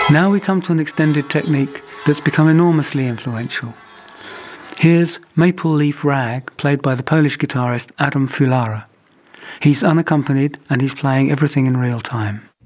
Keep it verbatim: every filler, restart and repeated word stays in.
Now we come to an extended technique that's become enormously influential. Here's Maple Leaf Rag, played by the Polish guitarist Adam Fulara. He's unaccompanied and he's playing everything in real time.